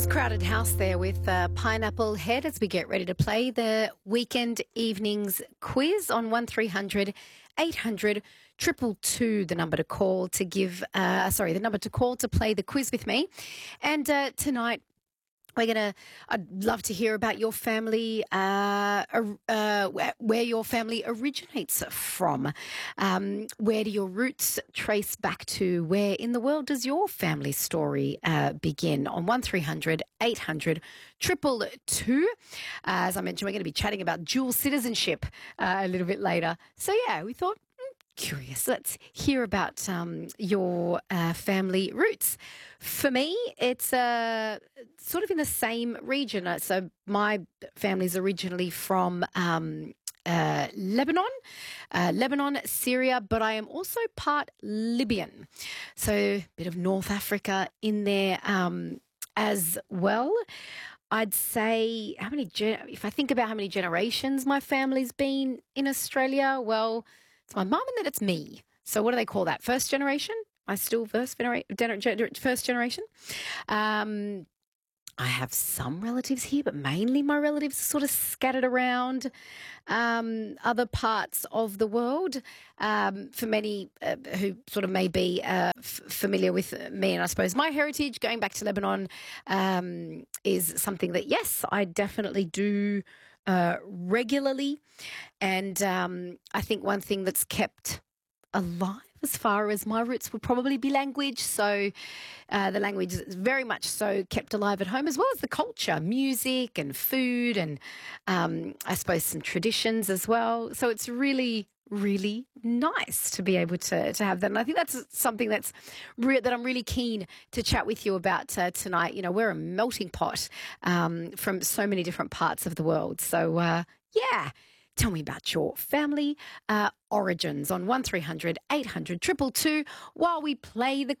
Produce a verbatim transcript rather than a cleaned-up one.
Crowded House there with uh, Pineapple Head as we get ready to play the weekend evenings quiz on one three hundred eight hundred two two two, the number to call to give, uh, sorry, the number to call to play the quiz with me. And uh, tonight, we're going to, I'd love to hear about your family, uh, uh, where your family originates from. Um, where do your roots trace back to? Where in the world does your family story uh, begin? On one three hundred eight hundred two two two. Uh, as I mentioned, we're going to be chatting about dual citizenship uh, a little bit later. So, yeah, we thought, curious. Let's hear about um, your uh, family roots. For me, it's uh, sort of in the same region. Uh, So my family's originally from um, uh, Lebanon, uh, Lebanon, Syria, but I am also part Libyan. So a bit of North Africa in there um, as well. I'd say how many, gen- if I think about how many generations my family's been in Australia, well, it's my mum and then it's me. So what do they call that? First generation? I still first, genera- gener- first generation. Um, I have some relatives here, but mainly my relatives are sort of scattered around um, other parts of the world. Um, for many uh, who sort of may be uh, f- familiar with me, and I suppose my heritage going back to Lebanon um, is something that, yes, I definitely do uh, regularly. And um, I think one thing that's kept alive as far as my roots would probably be language. So uh, the language is very much so kept alive at home, as well as the culture, music and food and um, I suppose some traditions as well. So it's really, really nice to be able to, to have that. And I think that's something that's re- that I'm really keen to chat with you about uh, tonight. You know, we're a melting pot um, from so many different parts of the world. So, uh, yeah. Tell me about your family uh, origins on one three hundred eight hundred two two two while we play the